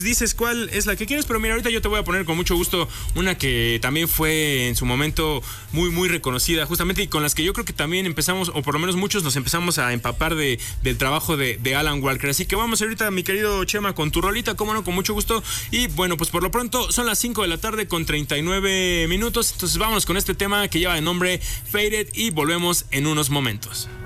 dices cuál es la que quieres, pero mira, ahorita yo te voy a poner con mucho gusto una que también fue en su momento muy reconocida, justamente, y con las que yo creo que también empezamos, o por lo menos muchos nos empezamos a empapar del trabajo de Alan Walker. Así que vamos ahorita, mi querido Chema, con tu rolita, cómo no, con mucho gusto. Y bueno, pues por lo pronto son las 5 de la tarde con 39 minutos, entonces vámonos con este tema que lleva de nombre Faded y volvemos en unos momentos.